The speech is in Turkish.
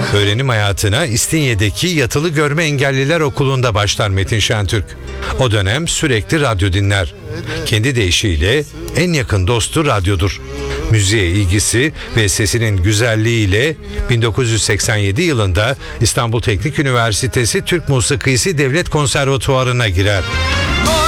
Öğrenim hayatına İstinye'deki Yatılı Görme Engelliler Okulu'nda başlar Metin Şentürk. O dönem sürekli radyo dinler. Kendi deyişiyle en yakın dostu radyodur. Müziğe ilgisi ve sesinin güzelliğiyle 1987 yılında İstanbul Teknik Üniversitesi Türk Musikisi Devlet Konservatuvarı'na girer.